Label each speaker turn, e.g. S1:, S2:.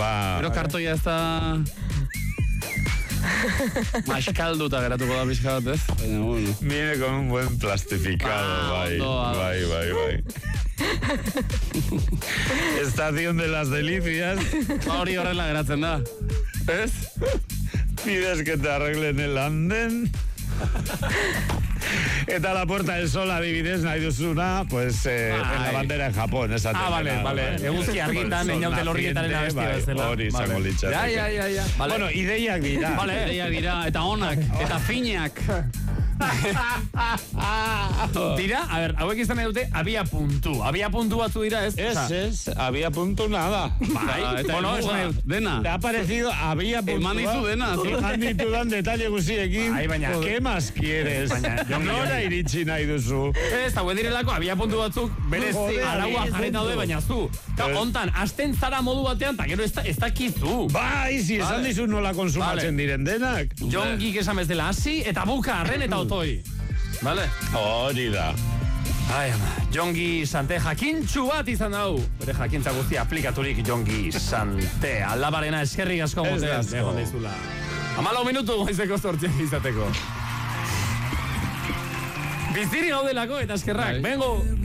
S1: Pero kartoia ez da... Maskalduta geratuko da pixka bat, ez?
S2: Viene con un buen plastificado, bai. Estación de las Delicias.
S1: Hori horrela geratzen da. ¿Ez?
S2: Pides que te arreglen el andén. Eta la Puerta del Sol adibidez nahi duzuna, pues en la bandera de Japón.
S3: Vale. Eguzki argitan, eniaute lorrietaren abestia bezala.
S2: Hori izango litzateke.
S3: Ja.
S2: Bueno, ideiak dira.
S1: Ideiak dira, eta onak, eta finak.
S3: Dira, a ver, hauek izan dute abia puntu batzu dira, ez?
S2: Ez, había punto nada.
S3: Bai, bueno,
S1: dena.
S2: Te ha parecido, había punto.
S1: Eman dizu dena.
S2: Eman ditudan detalle guziekin.
S3: Bai, baina.
S2: ¿Qué más quieres? Nora iritsi nahi duzu.
S3: Ez, hauen direlako, abia puntu batzuk, berezi, araua jarri daude, baina zu. Hontan, asten zara modu batean, eta gero ez dakizu.
S2: Bai, si esan dizu nola konsumatzen diren denak.
S3: Jongik esan bezala hasi, eta buka, arren eta otoi. Vale?
S2: Hori da.
S3: Ai, ama, Jongi Sante jakintxu bat izan dau. Bere jakintza guztia aplikaturik Jongi Sante. Aldabarena eskerrik asko moten. Egon daizula. 14 minutu goizeko 8 izateko. Biziri gaudelako eta eskerrak. Bengo!